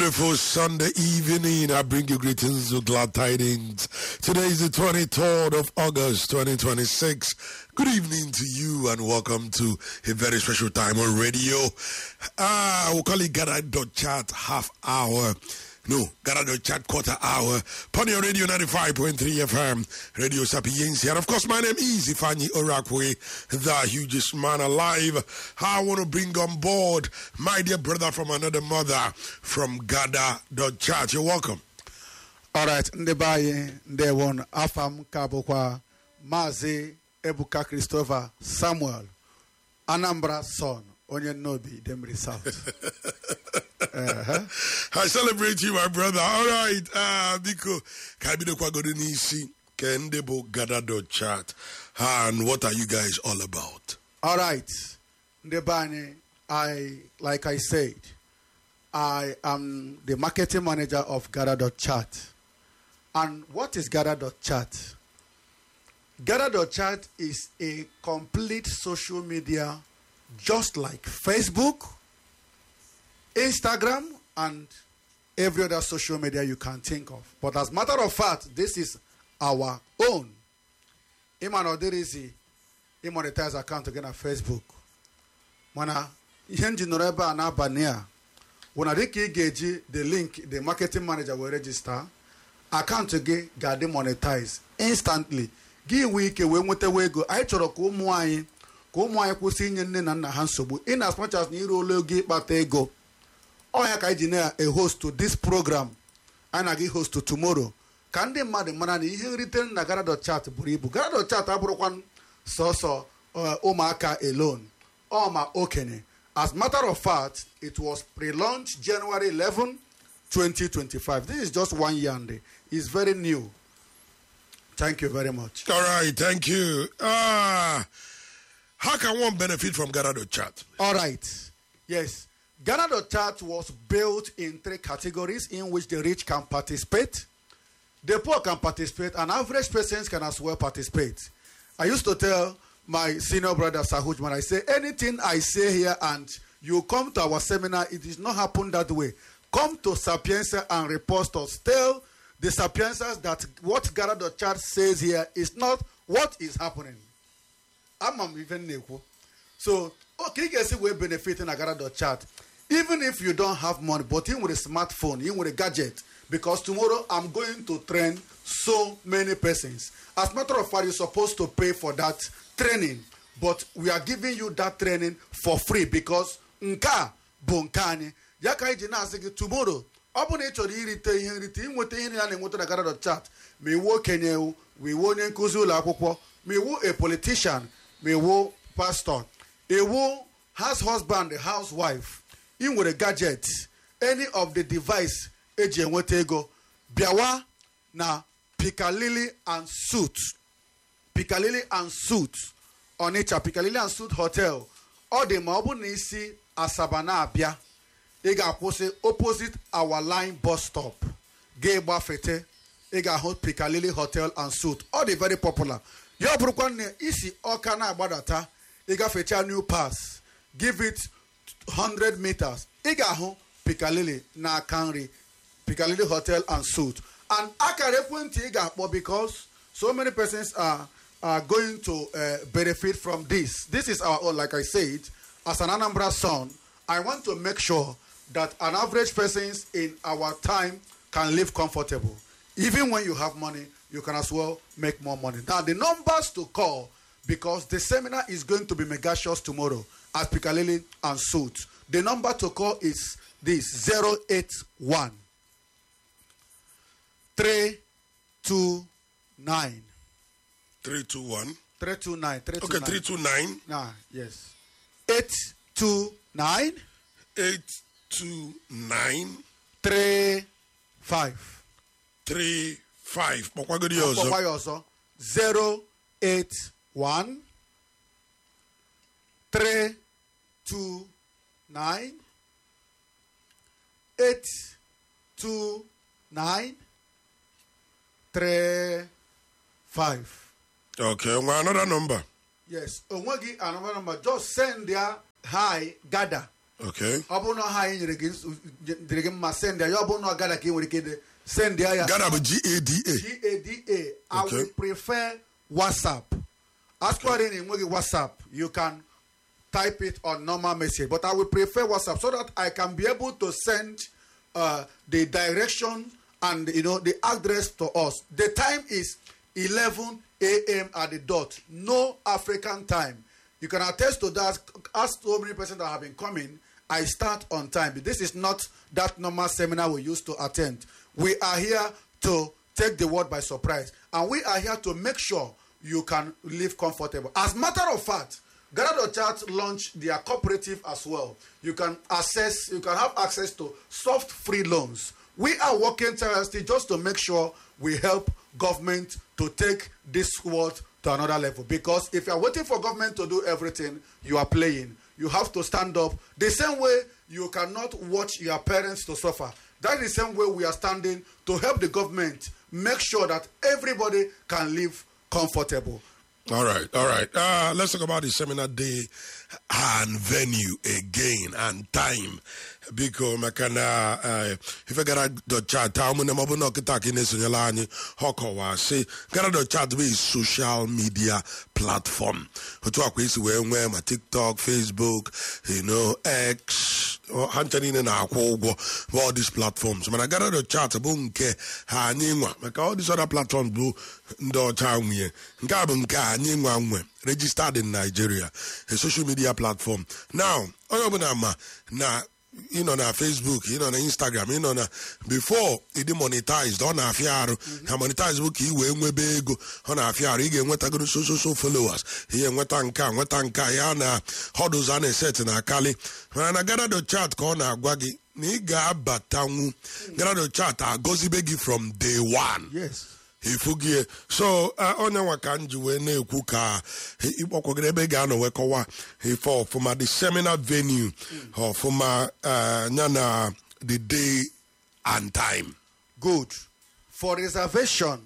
beautiful Sunday evening. I bring you greetings with glad tidings. Today is the 23rd of August 2026. Good evening to you and welcome to a very special time on radio. We'll call it Gather.chat half hour. No, Gather.chat quarter hour. Pony Radio 95.3 FM, Radio Sapienza. And of course, my name is Ifani Orakwe, the hugest man alive. I want to bring on board my dear brother from another mother from Gather.chat. You're welcome. All right, Ndebaye, Ndewon, Afam Kabokwa, Mazi, Ebuka Christopher, Samuel, Anambra son, Onyen Nobi, Demri South. I celebrate you, my brother. All right, Biko, Kabido Kwagodinisi, Kendebo Gather.chat. And what are you guys all about? All right, Ndebane, like I said, I am the marketing manager of Gather.chat. And what is Gather.chat? Gather.chat is a complete social media just like Facebook, Instagram, and every other social media you can think of. But as a matter of fact, this is our own. Imano Derisi, monetize account again at Facebook. Mana, Henji Noreba and Abania. When I geji the link, the marketing manager will register. Account again, get monetize instantly. Give week away with the way go. I choro ko muai kwusi nye nne na nna ha nsogbu. In as much as you roll gị kpata ego. Oya ka iji a host to this program. Ana gị host to tomorrow. Ka ndị mmadụ mara na ihe nrite na Gather.chat buru ibu. Gather.chat abụrụkwan sọsọ ụmụaka alone. Ma okenye. As a matter of fact, it was pre-launched January 11, 2025. This is just 1 year and it's very new. Thank you very much. All right, thank you. How can one benefit from Gather.chat? All right. Yes. Gather.chat was built in 3 categories in which the rich can participate, the poor can participate, and average persons can as well participate. I used to tell my senior brother Sahujman, I say, anything I say here and you come to our seminar, it does not happen that way. Come to Sapienza and report us. Tell the Sapienzas that what Gather.chat says here is not what is happening. I'm even new. So, okay, you guys will benefit in Gather.chat. Even if you don't have money, but even with a smartphone, even with a gadget, because tomorrow I'm going to train so many persons. As a matter of fact, you're supposed to pay for that training, but we are giving you that training for free because nka bonkani yaka iji na-asị tomorrow ọ bụ na ị chọrọ irite inweta ihe ya na-enweta na Gather.chat ma iwu okenye ma iwu onye nkụzi ụlọ akwụkwọ ma iwu a politician ma iwu pastor iwu house husband housewife ị nwere gadget any of the device eji enweta ego bịawa na Piccadilly and Suit Onitsha Piccadilly and Suit Hotel ọ dị ma ọ bụ na isi Asaba na-abịa ị ga-akwụsị opposite our line bus stop ga-egbafete ị ga-ahụ Piccadilly Hotel and Suit ọ dị very popular ya bụrụkwa na isi Ọka na-agbadata ị gafecha New Pass give it 100 meters ị ga-ahụ Piccadilly na aka nri Piccadilly Hotel and Suit and akara ekwentị ị ga-akpọ because so many persons are going to benefit from this. This is our own, like I said, as an Anambra son, I want to make sure that an average person in our time can live comfortable. Even when you have money, you can as well make more money. Now, the numbers to call, because the seminar is going to be mega shows tomorrow at Piccadilly and Suit. The number to call is this, 081 329 321. 329. Okay, 329. Yes. 829. 829. 35. 35. 081 329 829 35. Okay, another number. Yes. Another number. Just send their hi, Gather. Okay. Obono ha nyere ma send ya obono gada ka nwere ike send ya Gada bụ GADA. GADA. I will prefer WhatsApp. As far as in WhatsApp, you can type it on normal message, but I will prefer WhatsApp so that I can be able to send the direction and the address to us. The time is 11 a.m. at the dot, no African time. You can attest to that. As so many persons that have been coming, I start on time. This is not that normal seminar we used to attend. We are here to take the world by surprise, and we are here to make sure you can live comfortable. As a matter of fact, Ghana.chat launched their cooperative as well. You can have access to soft free loans. We are working tirelessly just to make sure we help government to take this world to another level. Because if you are waiting for government to do everything, you are playing. You have to stand up. The same way you cannot watch your parents to suffer. That is the same way we are standing to help the government make sure that everybody can live comfortable. All right. Let's talk about the seminar day and venue again and time. Because if I got the chat, I'm going to knock it in this Hokowa say, got the chat with social media platform. Who talk with where my TikTok, Facebook, X, Hunting and all these platforms. When I got the chat, all these other platforms blue do town here. Registered in Nigeria, a social media platform. Now, now, na Facebook, na Instagram, na before it monetized on a fiaro, monetized book, he went big on a fiaro, he went to go social followers. He went tanka, yana, hodos and a set in a kali. When I got the chat corner, Gwagi, Niga Batangu, got the chat, gozi begi from day one. Yes. Ifugie so onye wakanji we na-ekwu ka ikpọkwogere ebe ga no wekowa for my the seminar venue or for my nyana the day and time. Good. For reservation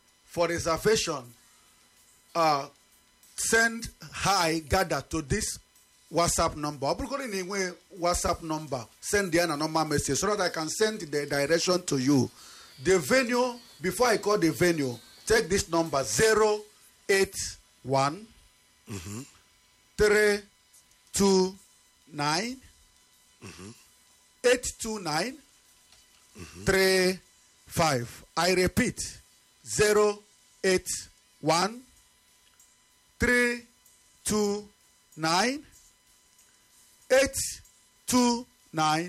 send hi gather to this WhatsApp number. I'm going to WhatsApp number. Send the normal message so that I can send the direction to you. The venue, before I call the venue, take this number 081 329 829 35. I repeat 081 329 829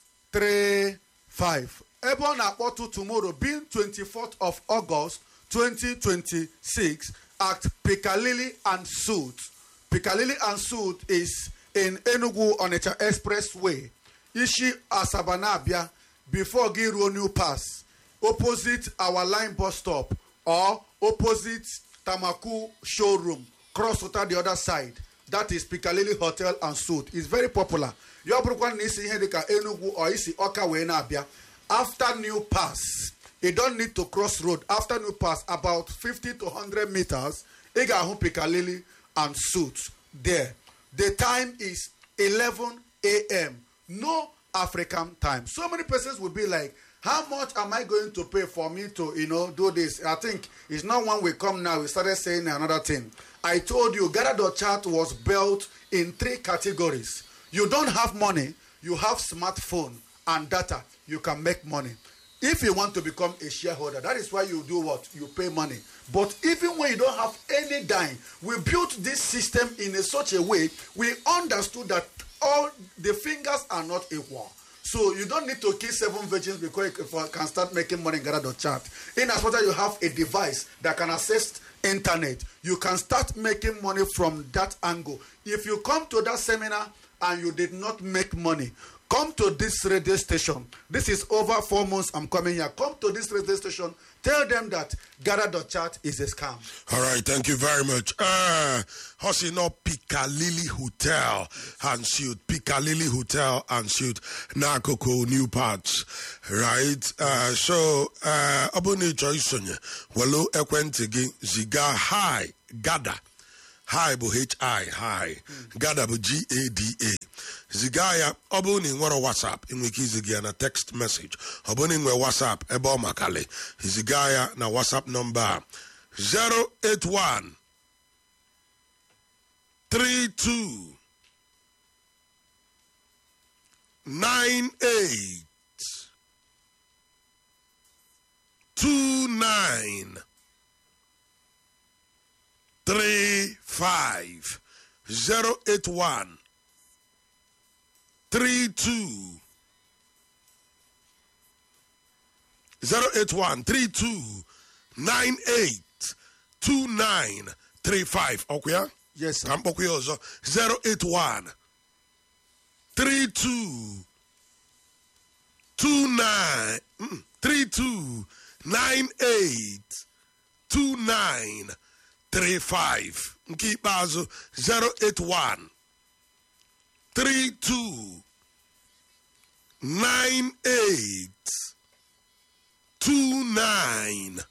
35. Ebon Akpotu tomorrow, being 24th of August 2026 at Piccalilli and Suit. Piccalilli and Suit is in Enugu Onitsha Expressway. Ishi Asabanabia before Giru New Pass, opposite our line bus stop or opposite Tamaku showroom, cross over the other side. That is Piccalilli Hotel and Suit. It's very popular. Yobrukwan nisi hedeka Enugu or isi Oka Wenabia. After New Pass, you don't need to cross road. After New Pass, about 50 to 100 meters, you got Piccalilli and Suit there. The time is 11 a.m. No African time. So many persons will be like, how much am I going to pay for me to, do this? I think it's not when we come now. We started saying another thing. I told you, Ghana.chat was built in 3 categories. You don't have money, you have smartphone and data. You can make money. If you want to become a shareholder, that is why you do what? You pay money. But even when you don't have any dime, we built this system in such a way, we understood that all the fingers are not equal. So you don't need to kill 7 virgins before you can start making money in Ghana.chat. In as much as you have a device that can access internet, you can start making money from that angle. If you come to that seminar and you did not make money, come to this radio station. This is over 4 months I'm coming here. Come to this radio station. Tell them that Ghana.chat is a scam. All right, thank you very much. Hosino Piccalilli Hotel and Suit. Piccalilli Hotel and Suit. Nakoko New Parts. Right? So, Abuni Choisonya. Walo Ekwentigi Ziga Hi Gada. Hi bụ hi hi. Gada bụ GADA. Ziga ya ọ bụrụ na ị nwere WhatsApp ị nwere ike iziga ya na text message. Ọ bụrụ na ị nwere WhatsApp ebe ọ makale ziga ya na WhatsApp nọmba 081 32 98 29 35 081 32 98 29 35. Okay? Yes, sir. Ka mkpọkwa ya ọzọ 081 32 29 32 98 29 35. Nke ikpeazụ 081 32 98 29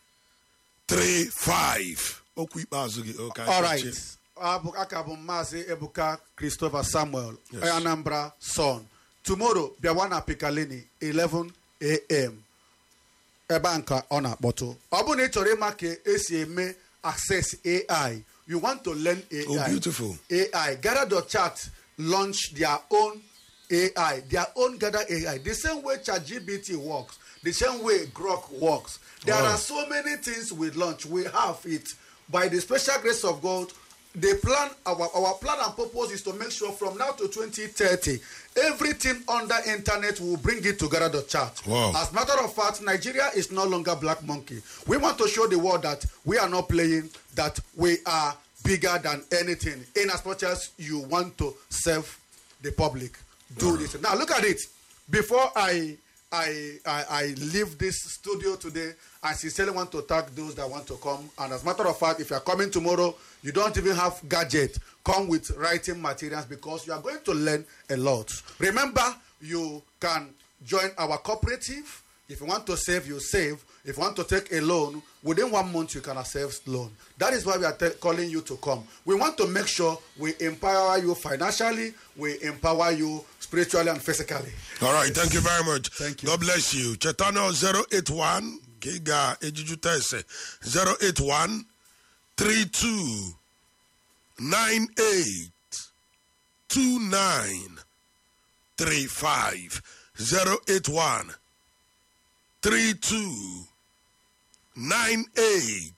35. Okwu ikpeazụ gị. Okay. All right. Aka bụ Maazị Ebuka Christopher Samuel, Anambra son. Tomorrow, Biawana Pikalini, 11 a.m. Ebe anka ọ na-akpọtụ. Ọ bụ na ị chọrọ ịma ka esi eme access AI, you want to learn AI. Oh, beautiful. AI. Gather.chat launch their own AI, their own Gather AI. The same way ChatGPT works, the same way Grok works. There are so many things we launch. We have it. By the special grace of God, the plan, our plan and purpose is to make sure from now to 2030, everything on the internet will bring it together. Chat. Wow. As a matter of fact, Nigeria is no longer black monkey. We want to show the world that we are not playing, that we are bigger than anything. In as much as you want to serve the public, do this. Now look at it. Before I leave this studio today, I sincerely want to thank those that want to come. And as a matter of fact, if you are coming tomorrow, you don't even have gadget. Come with writing materials because you are going to learn a lot. Remember, you can join our cooperative. If you want to save, you save. If you want to take a loan, within 1 month you can accept loan. That is why we are calling you to come. We want to make sure we empower you financially, we empower you spiritually and physically. All right, thank you very much. Thank you. God bless you. Chetano 081 Giga Ejujutese 081 32 98 29 35 081 32 98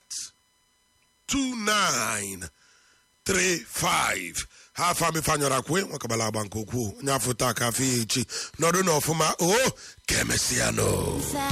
29 35. Ha fami fanyora kwe wakabala banko ku nyafuta kafi chi nodo no fuma o kemesiano.